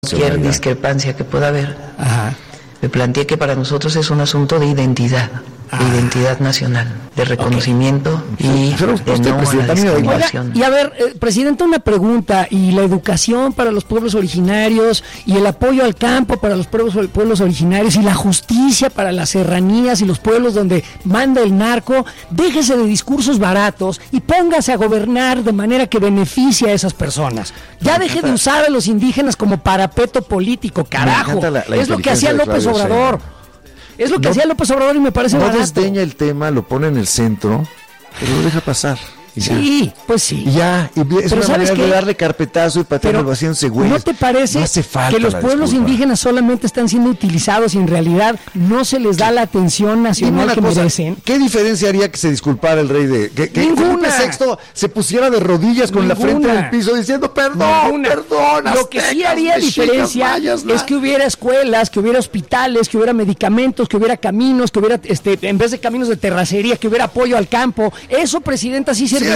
cualquier discrepancia que pueda haber. Ajá. Me planteé que para nosotros es un asunto de identidad nacional, de reconocimiento y de no a la discriminación. Y a ver, Presidenta, una pregunta, y la educación para los pueblos originarios, y el apoyo al campo para los pueblos originarios, y la justicia para las serranías y los pueblos donde manda el narco, déjese de discursos baratos y póngase a gobernar de manera que beneficie a esas personas. Ya deje de usar a los indígenas como parapeto político, carajo. Es lo que hacía López Obrador. Es lo que hacía López Obrador y me parece barato. No desdeña el tema, lo pone en el centro, pero lo deja pasar. Sí, pues sí. Y ya, y es una manera de darle carpetazo y patearlo haciéndose güey. ¿No te parece que los pueblos indígenas solamente están siendo utilizados y en realidad no se les da la atención nacional que merecen? ¿Qué diferencia haría que se disculpara el rey de... que Felipe VI se pusiera de rodillas con la frente en el piso diciendo perdón? Lo que sí haría diferencia es que hubiera escuelas, que hubiera hospitales, que hubiera medicamentos, que hubiera caminos, que hubiera, en vez de caminos de terracería, que hubiera apoyo al campo. Eso, Presidenta, sí se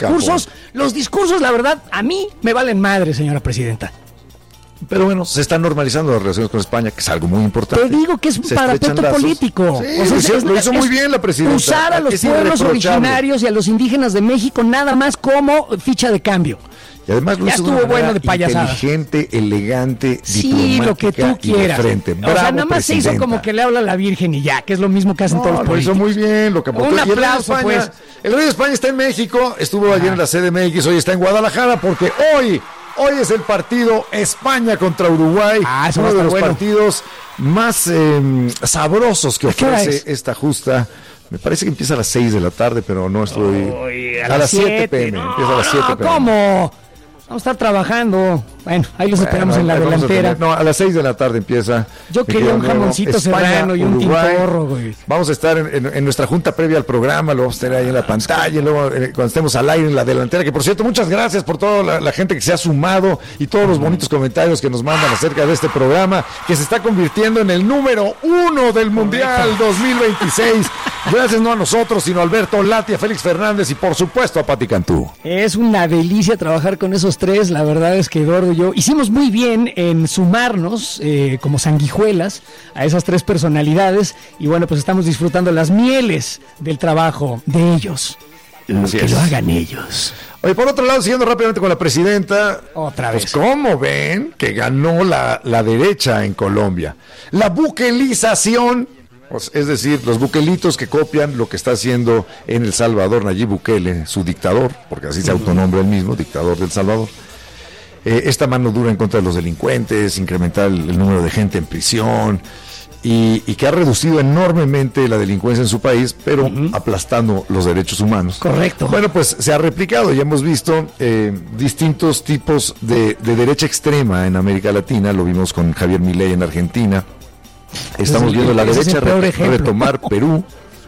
los discursos, la verdad, a mí me valen madre, señora Presidenta. Pero bueno, se están normalizando las relaciones con España, que es algo muy importante. Te digo que es un parapeto político. Sí, lo hizo muy bien la Presidenta. Usar a los pueblos originarios y a los indígenas de México nada más como ficha de cambio. Y además lo hizo estuvo bueno de payasada. Inteligente, elegante, sí, lo que tú quieras. Bravo, o sea, nada más se hizo como que le habla a la Virgen y ya, que es lo mismo que hacen todos los políticos. Lo hizo muy bien, lo que aportó. Un aplauso, pues. El rey de España está en México, estuvo ayer en la CDMX, hoy está en Guadalajara, porque hoy es el partido España contra Uruguay, uno de los partidos más sabrosos que ofrece esta justa. Me parece que empieza a las 6 de la tarde, pero no estoy... a las 7 p.m. Empieza a las 7 p.m. ¿Cómo? Vamos a estar trabajando. Bueno, ahí los esperamos en la delantera. A las 6 de la tarde empieza. Yo quería un jamoncito serrano y un tintorro, güey. Vamos a estar en nuestra junta previa al programa, lo vamos a tener ahí en la pantalla, y luego cuando estemos al aire en la delantera, que por cierto, muchas gracias por toda la gente que se ha sumado y todos los bonitos comentarios que nos mandan acerca de este programa, que se está convirtiendo en el número 1 del Mundial 2026. Gracias no a nosotros, sino a Alberto Lati, a Félix Fernández y por supuesto a Pati Cantú. Es una delicia trabajar con esos tres. La verdad es que Eduardo y yo hicimos muy bien en sumarnos como sanguijuelas a esas tres personalidades y bueno, pues estamos disfrutando las mieles del trabajo de ellos. Que lo hagan ellos. Oye, por otro lado, siguiendo rápidamente con la presidenta, otra vez. Pues, ¿cómo ven que ganó la derecha en Colombia? La buquelización, es decir, los buquelitos que copian lo que está haciendo en El Salvador Nayib Bukele, su dictador, porque así se autonombra él mismo, dictador del Salvador. Esta mano dura en contra de los delincuentes, incrementar el número de gente en prisión y que ha reducido enormemente la delincuencia en su país, pero aplastando los derechos humanos. Correcto. Bueno, pues se ha replicado, ya hemos visto distintos tipos de derecha extrema en América Latina, lo vimos con Javier Milei en Argentina. Estamos viendo la derecha retomar Perú.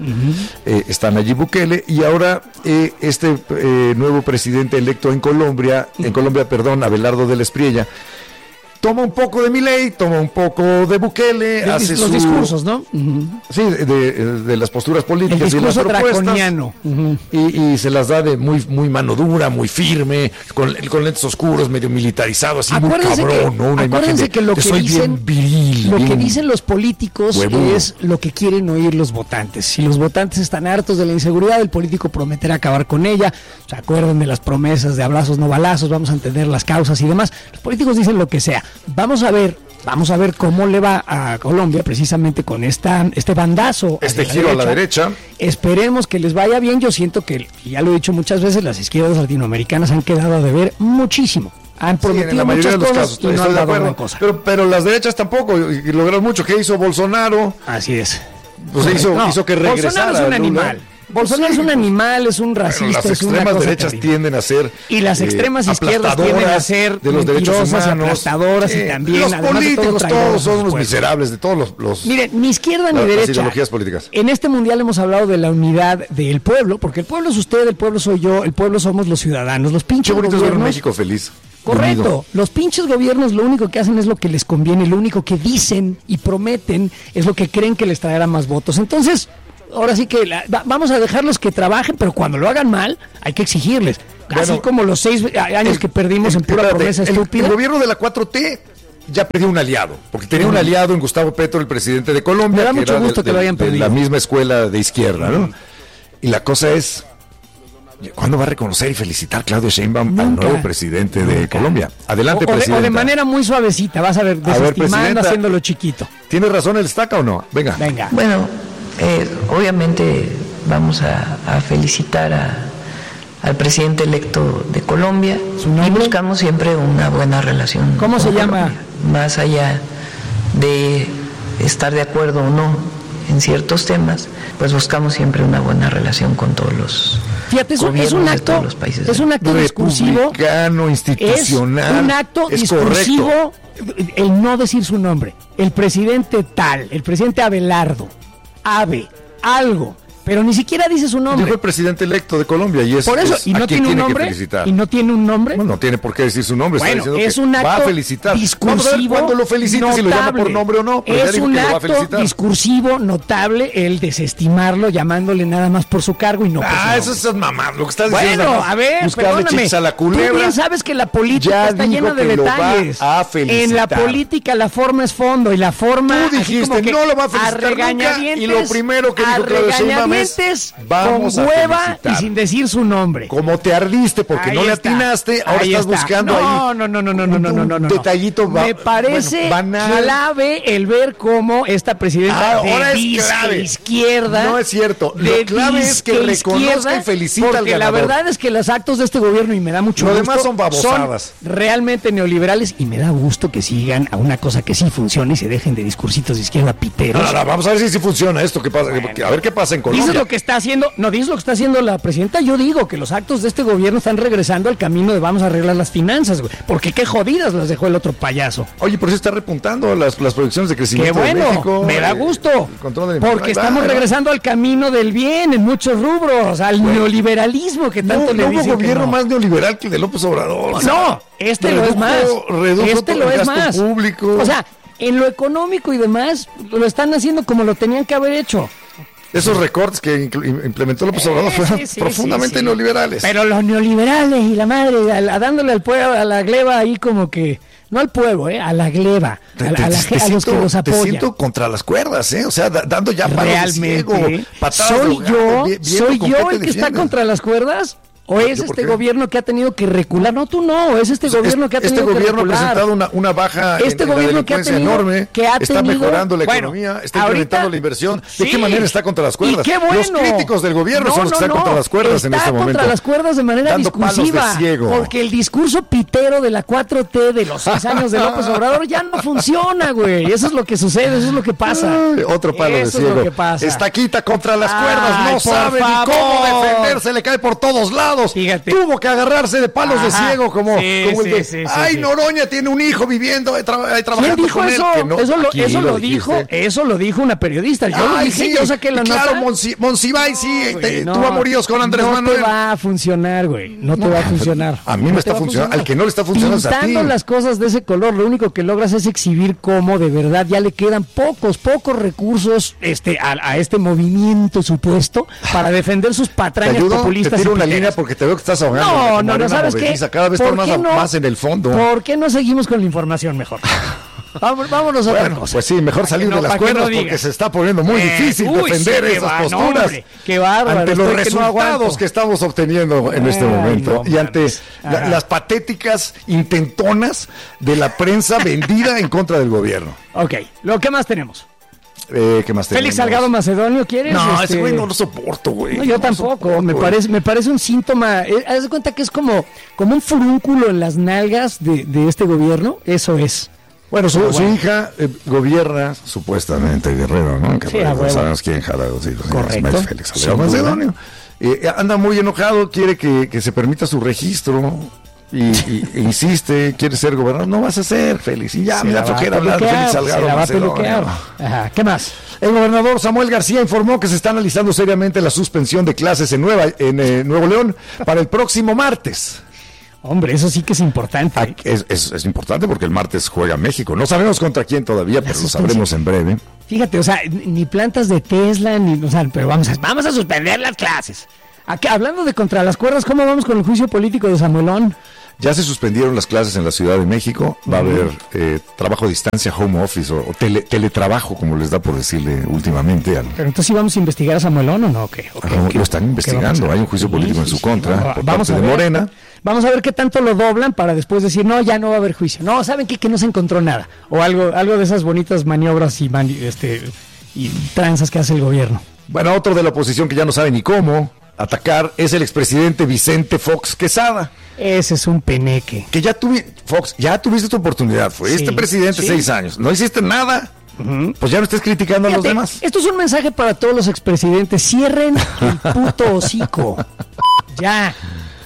Está Nayib Bukele y ahora este nuevo presidente electo en Colombia, Abelardo del Espriella, toma un poco de Milei, toma un poco de Bukele, hace los discursos, ¿no? Sí, de las posturas políticas y las propuestas. Draconiano. Y se las da de muy mano dura, muy firme, con lentes oscuros, medio militarizado, así acuérdense muy cabrón, ¿no? Una imagen de que lo que soy dicen, bien viril. Lo bien que dicen los políticos huevudo. Es lo que quieren oír los votantes. Si los votantes están hartos de la inseguridad, el político prometerá acabar con ella. Se acuerdan de las promesas de abrazos no balazos, vamos a entender las causas y demás. Los políticos dicen lo que sea. Vamos a ver cómo le va a Colombia precisamente con este bandazo. Este giro a la derecha. Esperemos que les vaya bien. Yo siento que, ya lo he dicho muchas veces, las izquierdas latinoamericanas han quedado a deber muchísimo. Han prometido muchas cosas y no han dado gran cosa. Pero las derechas tampoco y lograron mucho. ¿Qué hizo Bolsonaro? Así es. Pues hizo que regresara. Bolsonaro es un animal. Bolsonaro es un animal, es un racista, las es una extremas cosa derechas terrible. tienden a ser y las extremas izquierdas tienden a ser de los derechos humanos, aplastadoras y también los políticos todos son unos miserables de todos los miren, ni izquierda ni derecha. Las ideologías políticas. En este mundial hemos hablado de la unidad del pueblo, porque el pueblo es usted, el pueblo soy yo, el pueblo somos los ciudadanos, los pinches gobiernos. Qué bonito es ver un México feliz. Correcto, unido. Los pinches gobiernos lo único que hacen es lo que les conviene, lo único que dicen y prometen es lo que creen que les traerá más votos. Entonces, ahora sí que vamos a dejarlos que trabajen, pero cuando lo hagan mal, hay que exigirles. Así como los 6 años que perdimos en pura promesa estúpida. El gobierno de la 4T ya perdió un aliado, porque tenía un aliado en Gustavo Petro, el presidente de Colombia. Me da mucho gusto que lo hayan perdido. De la misma escuela de izquierda, ¿no? Y la cosa es, ¿cuándo va a reconocer y felicitar Claudia Sheinbaum al nuevo presidente de Colombia? Adelante, presidenta. O de manera muy suavecita, vas a ver, desestimando, haciéndolo chiquito. ¿Tiene razón el Estaca o no? Venga. Bueno, obviamente vamos a felicitar al presidente electo de Colombia y buscamos siempre una buena relación. ¿Cómo se llama? Más allá de estar de acuerdo o no en ciertos temas, pues buscamos siempre una buena relación con todos los gobiernos de todos los países. Es un acto discursivo, republicano, institucional. Es un acto discursivo, el no decir su nombre. El presidente tal, el presidente Abelardo, algo. Pero ni siquiera dice su nombre. Dijo el presidente electo de Colombia y es. Por eso, ¿y no tiene un nombre? ¿Y no tiene un nombre? Bueno, no tiene por qué decir su nombre. Bueno, está es un acto va a felicitar. Discursivo. Vamos a ver cuándo lo felicite, si lo llama por nombre o no. Es un acto discursivo notable el desestimarlo, llamándole nada más por su cargo y no por su nombre. Eso es mamá. Lo que estás diciendo. Bueno, a ver, perdóname. A la culebra. Tú bien sabes que la política está llena de detalles. En la política la forma es fondo y la forma. Tú dijiste, no lo va a felicitar nunca, y lo primero que dijo Claudia Sheinbaum es: vamos con hueva y sin decir su nombre. Como te ardiste porque ahí no le atinaste, ahora estás buscando un detallito. Me parece clave el ver cómo esta presidenta de izquierda. No es cierto. Lo clave es que reconozca y felicita al ganador. Porque la verdad es que los actos de este gobierno, y me da mucho gusto, demás son babosadas. Son realmente neoliberales, y me da gusto que sigan a una cosa que sí funciona y se dejen de discursitos de izquierda piteros. Vamos a ver si sí funciona esto. ¿Qué pasa? A ver qué pasa en Colombia. Dices lo que está haciendo. No, dices lo que está haciendo la presidenta. Yo digo que los actos de este gobierno están regresando al camino de vamos a arreglar las finanzas, güey. Porque qué jodidas las dejó el otro payaso. Oye, por eso está repuntando las proyecciones de crecimiento. Qué bueno, de México, me da gusto. Porque estamos regresando al camino del bien en muchos rubros, al neoliberalismo que tanto le dicen. No hubo gobierno más neoliberal que el de López Obrador. No, este lo es más. Este lo es más. Público. O sea, en lo económico y demás, lo están haciendo como lo tenían que haber hecho. Esos recortes que implementó López Obrador fueron profundamente neoliberales. Pero los neoliberales y la madre, dándole al pueblo, a la gleba ahí como que, no al pueblo, a la gleba, a los que los apoyan. Te siento contra las cuerdas, o sea, dando ya palos de ciego, patadas ¿Soy yo el que está contra las cuerdas? ¿O es este gobierno que ha tenido que recular? No, tú no, es este gobierno que ha tenido que recular. Este gobierno ha presentado una baja en la delincuencia enorme, está mejorando la economía, está incrementando la inversión. ¿De qué manera está contra las cuerdas? ¡Qué bueno! Los críticos del gobierno son los que están contra las cuerdas en este momento. Está contra las cuerdas de manera discursiva, porque el discurso pitero de la 4T de los 6 años de López Obrador ya no funciona, güey. Eso es lo que sucede, eso es lo que pasa. Otro palo de ciego. Estaquita contra las cuerdas, no sabe ni cómo defenderse, le cae por todos lados. Fíjate. Tuvo que agarrarse de palos de ciego como el de Noroña tiene un hijo viviendo trabajando. ¿Quién dijo con eso? él, no, eso lo dijo una periodista. Yo lo dije, yo saqué la nota. Claro, Monsiváis tuvo amoríos con Andrés Manuel. No te va a funcionar, güey. No te va a funcionar. A mí me está funcionando. Al que no le está funcionando es a ti. Pintando las cosas de ese color, lo único que logras es exhibir cómo de verdad ya le quedan pocos recursos a este movimiento supuesto para defender sus patrañas populistas. Te tiro una línea porque te veo que estás ahogando. No, ¿sabes qué? Cada vez estás más en el fondo. ¿Por qué no seguimos con la información mejor? Vámonos a otra cosa. Pues sí, mejor salir de las cuerdas porque se está poniendo muy difícil defender esas posturas. Qué bárbaro. Ante los resultados que estamos obteniendo en este momento y ante las patéticas intentonas de la prensa vendida en contra del gobierno. Ok, ¿lo que más tenemos? ¿Qué más tenemos? Félix Salgado Macedonio, ¿quieres? No, ese güey no lo soporto, güey. No, yo tampoco, me parece un síntoma. Haz de cuenta que es como un furúnculo en las nalgas de este gobierno. Eso es. Bueno, su hija gobierna supuestamente Guerrero, ¿no? Que sabemos quién jala. Correcto. Félix Salgado Macedonio. Anda muy enojado, quiere que se permita su registro. Y insiste, quiere ser gobernador. No vas a ser, Félix. Y ya me da flojera hablar de Félix Salgado Macedonio. Ajá, ¿qué más? El gobernador Samuel García informó que se está analizando seriamente la suspensión de clases en Nuevo León para el próximo martes. Hombre, eso sí que es importante. Es importante porque el martes juega México. No sabemos contra quién todavía, pero lo sabremos en breve. Fíjate, o sea, ni plantas de Tesla, pero vamos a suspender las clases. Hablando de contra las cuerdas, ¿cómo vamos con el juicio político de Samuelón? Ya se suspendieron las clases en la Ciudad de México. Va a haber trabajo a distancia, home office o teletrabajo, como les da por decirle últimamente. Pero entonces, ¿sí vamos a investigar a Samuelón o no? Lo están investigando. Hay un juicio político en su contra por parte de Morena. Vamos a ver qué tanto lo doblan para después decir, no, ya no va a haber juicio. No, ¿saben qué? Que no se encontró nada. O algo de esas bonitas maniobras y tranzas que hace el gobierno. Bueno, otro de la oposición que ya no sabe ni cómo atacar es el expresidente Vicente Fox Quesada. Ese es un peneque. Que Fox, ya tuviste tu oportunidad. Fuiste presidente 6 años. No hiciste nada. Pues ya no estés criticando a los demás. Esto es un mensaje para todos los expresidentes. Cierren el puto hocico. Ya.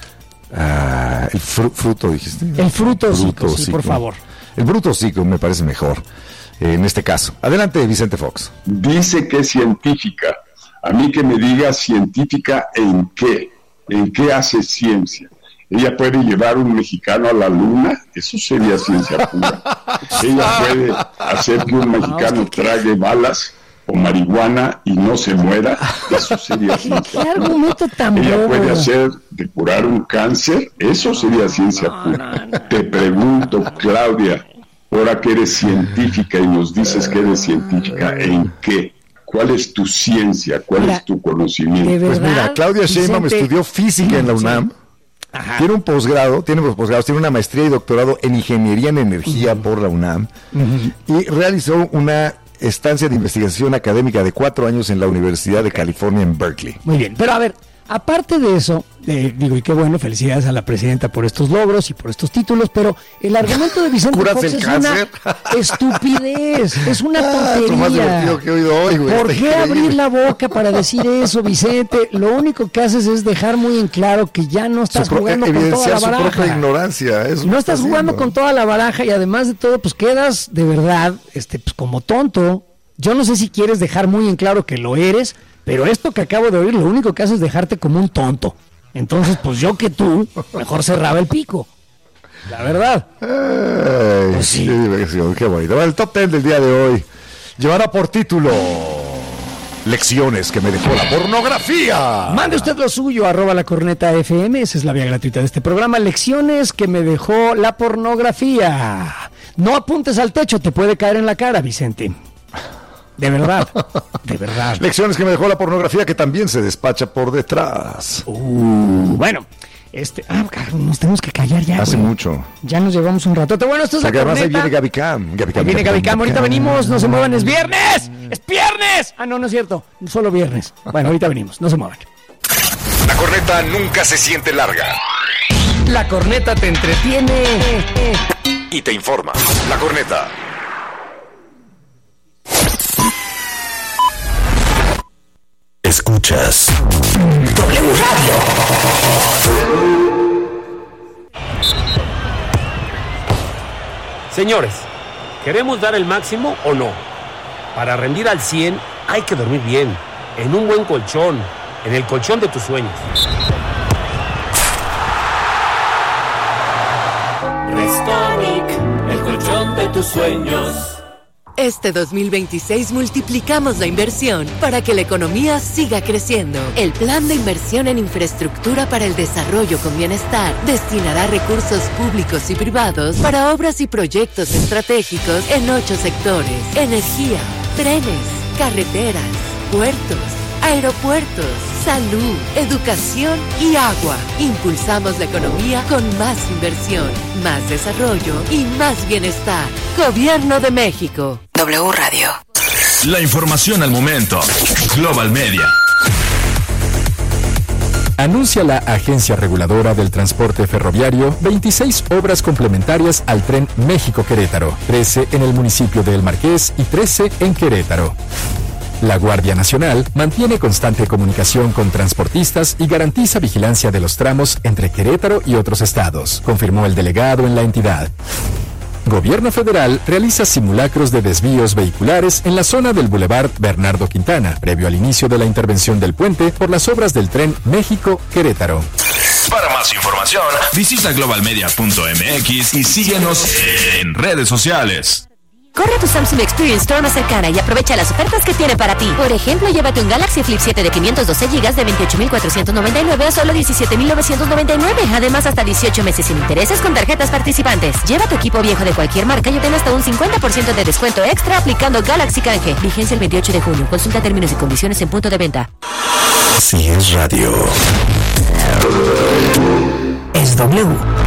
El fruto, dijiste. El fruto hocico, sí, por favor. El bruto hocico me parece mejor en este caso. Adelante, Vicente Fox. Dice que es científica. A mí que me diga científica en qué hace ciencia. Ella puede llevar un mexicano a la luna, eso sería ciencia pura. Ella puede hacer que un mexicano trague balas o marihuana y no se muera, eso sería ciencia pura. ¿Qué argumento tan Ella puede hacer de curar un cáncer, eso sería ciencia pura. Te pregunto, Claudia, ahora que eres científica y nos dices que eres científica, ¿en qué? ¿Cuál es tu ciencia? ¿Cuál es tu conocimiento? Pues mira, Claudia Sheinbaum estudió física en la UNAM. Ajá. Tiene un posgrado, tiene una maestría y doctorado en ingeniería en energía por la UNAM y realizó una estancia de investigación académica de 4 años en la Universidad de California en Berkeley. Muy bien, pero a ver, aparte de eso, y qué bueno, felicidades a la presidenta por estos logros y por estos títulos, pero el argumento de Vicente Fox es una estupidez, es una tontería. Lo más divertido que he oído hoy, güey. ¿Por qué abrir la boca para decir eso, Vicente? Lo único que haces es dejar muy en claro que ya no estás jugando con toda la baraja. Su propia ignorancia. No estás jugando con toda la baraja y además de todo, pues quedas de verdad pues como tonto. Yo no sé si quieres dejar muy en claro que lo eres, pero esto que acabo de oír, lo único que hace es dejarte como un tonto. Entonces, pues yo que tú, mejor cerraba el pico. La verdad. Pues sí. Qué diversión, qué bonito. El top 10 del día de hoy llevará por título Lecciones que me dejó la pornografía. Mande usted lo suyo, @lacorneta_FM. Esa es la vía gratuita de este programa. Lecciones que me dejó la pornografía. No apuntes al techo, te puede caer en la cara, Vicente. De verdad, de verdad. Lecciones que me dejó la pornografía que también se despacha por detrás. Bueno, nos tenemos que callar ya. Hace mucho. Ya nos llevamos un ratote. Bueno, esto es la corneta. Además ahí viene Gaby Cam. Viene Gaby Cam. Ahorita venimos, no se muevan, es viernes. ¡Es viernes! Ah, no es cierto. Solo viernes. Bueno, ahorita venimos, no se muevan. La corneta nunca se siente larga. La corneta te entretiene y te informa. La corneta. Escuchas W Radio. Señores, ¿queremos dar el máximo o no? Para rendir al 100 hay que dormir bien, en un buen colchón, en el colchón de tus sueños. Restonic, el colchón de tus sueños. Este 2026 multiplicamos la inversión para que la economía siga creciendo. El Plan de Inversión en Infraestructura para el Desarrollo con Bienestar destinará recursos públicos y privados para obras y proyectos estratégicos en 8 sectores: energía, trenes, carreteras, puertos, aeropuertos, salud, educación y agua. Impulsamos la economía con más inversión, más desarrollo y más bienestar. Gobierno de México. W Radio. La información al momento. Global Media. Anuncia la Agencia Reguladora del Transporte Ferroviario 26 obras complementarias al tren México-Querétaro, 13 en el municipio de El Marqués y 13 en Querétaro. La Guardia Nacional mantiene constante comunicación con transportistas y garantiza vigilancia de los tramos entre Querétaro y otros estados, confirmó el delegado en la entidad. Gobierno federal realiza simulacros de desvíos vehiculares en la zona del Boulevard Bernardo Quintana, previo al inicio de la intervención del puente por las obras del tren México-Querétaro. Para más información, visita globalmedia.mx y síguenos en redes sociales. Corre a tu Samsung Experience Store más cercana y aprovecha las ofertas que tiene para ti. Por ejemplo, llévate un Galaxy Flip 7 de 512 GB de 28,499 a solo 17,999. Además, hasta 18 meses sin intereses con tarjetas participantes. Lleva tu equipo viejo de cualquier marca y obtén hasta un 50% de descuento extra aplicando Galaxy Canje. Vigencia el 28 de junio. Consulta términos y condiciones en punto de venta. Si es radio. Es W.